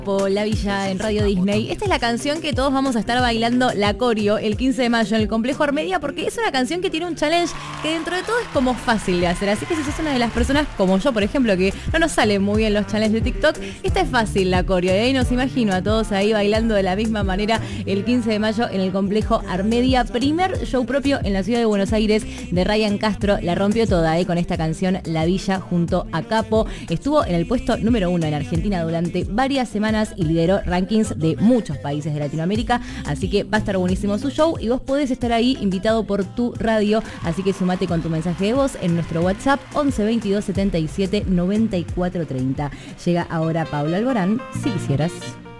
La Villa en Radio Disney. Esta es la canción que todos vamos a estar bailando la coreo el 15 de mayo en el Complejo Armedia, porque es una canción que tiene un challenge que dentro de todo es como fácil de hacer. Así que si sos una de las personas como yo, por ejemplo, que no nos salen muy bien los challenges de TikTok, esta es fácil la coreo. Y ahí nos imagino a todos ahí bailando de la misma manera el 15 de mayo en el Complejo Armedia. Primer show propio en la ciudad de Buenos Aires de Ryan Castro. La rompió toda con esta canción La Villa junto a Capo. Estuvo en el puesto número 1 en Argentina durante varias semanas y lideró rankings de muchos países de Latinoamérica, así que va a estar buenísimo su show y vos podés estar ahí invitado por tu radio, así que sumate con tu mensaje de voz en nuestro WhatsApp 11 22 77 94 30. Llega ahora Pablo Alborán, si quisieras.